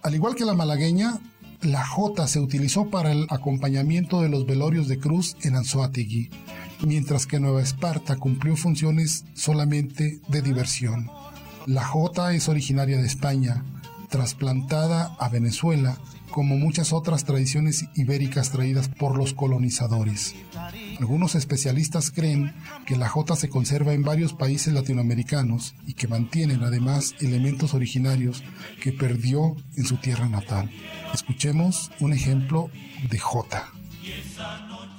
Al igual que la malagueña, la jota se utilizó para el acompañamiento de los velorios de cruz en Anzoátegui, mientras que Nueva Esparta cumplió funciones solamente de diversión. La jota es originaria de España, trasplantada a Venezuela, como muchas otras tradiciones ibéricas traídas por los colonizadores. Algunos especialistas creen que la jota se conserva en varios países latinoamericanos y que mantienen además elementos originarios que perdió en su tierra natal. Escuchemos un ejemplo de jota.